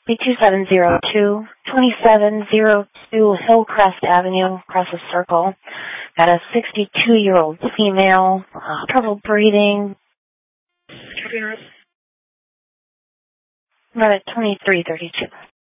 2702, 2702 Hillcrest Avenue, across the circle. Got a 62-year-old female, trouble breathing. About at 2332.